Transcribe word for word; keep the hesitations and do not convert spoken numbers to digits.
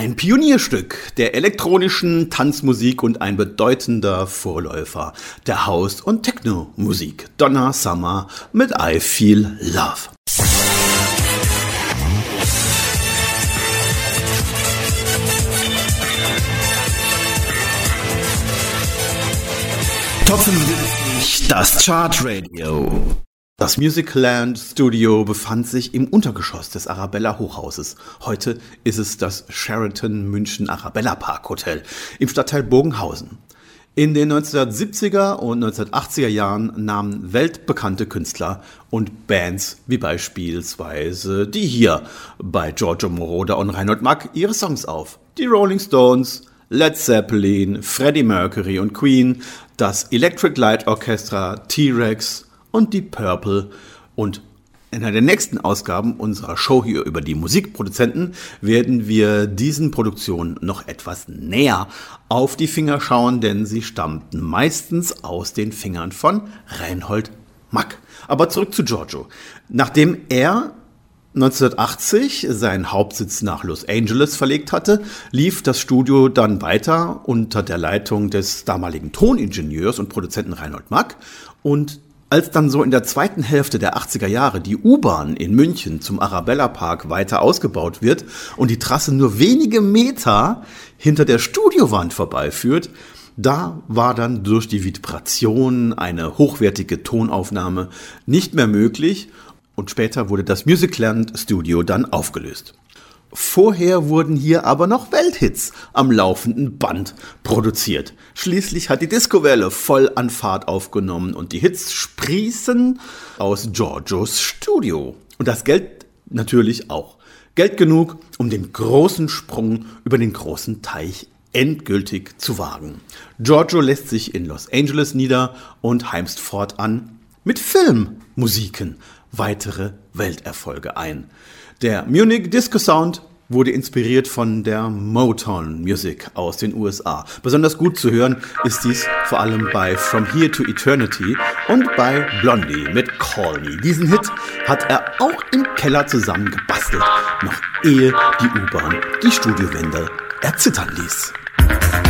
Ein Pionierstück der elektronischen Tanzmusik und ein bedeutender Vorläufer der House- und Techno-Musik. Donna Summer mit I Feel Love. Top fünfundsiebzig, das Chartradio. Das Musicland Studio befand sich im Untergeschoss des Arabella Hochhauses. Heute ist es das Sheraton München Arabella Park Hotel im Stadtteil Bogenhausen. In den neunzehnhundertsiebziger und neunzehnhundertachtziger Jahren nahmen weltbekannte Künstler und Bands wie beispielsweise die hier bei Giorgio Moroder und Reinhold Mack ihre Songs auf. Die Rolling Stones, Led Zeppelin, Freddie Mercury und Queen, das Electric Light Orchestra, T-Rex und die Purple. Und in einer der nächsten Ausgaben unserer Show hier über die Musikproduzenten werden wir diesen Produktionen noch etwas näher auf die Finger schauen, denn sie stammten meistens aus den Fingern von Reinhold Mack. Aber zurück zu Giorgio. Nachdem er neunzehnhundertachtzig seinen Hauptsitz nach Los Angeles verlegt hatte, lief das Studio dann weiter unter der Leitung des damaligen Toningenieurs und Produzenten Reinhold Mack. Und als dann so in der zweiten Hälfte der achtziger Jahre die U-Bahn in München zum Arabella Park weiter ausgebaut wird und die Trasse nur wenige Meter hinter der Studiowand vorbeiführt, da war dann durch die Vibration eine hochwertige Tonaufnahme nicht mehr möglich und später wurde das Musicland Studio dann aufgelöst. Vorher wurden hier aber noch Welthits am laufenden Band produziert. Schließlich hat die Discowelle voll an Fahrt aufgenommen und die Hits sprießen aus Giorgios Studio. Und das Geld natürlich auch. Geld genug, um den großen Sprung über den großen Teich endgültig zu wagen. Giorgio lässt sich in Los Angeles nieder und heimst fortan mit Filmmusiken weitere Welterfolge ein. Der Munich Disco Sound wurde inspiriert von der Motown Music aus den U S A. Besonders gut zu hören ist dies vor allem bei From Here to Eternity und bei Blondie mit Call Me. Diesen Hit hat er auch im Keller zusammengebastelt, noch ehe die U-Bahn die Studiowände erzittern ließ.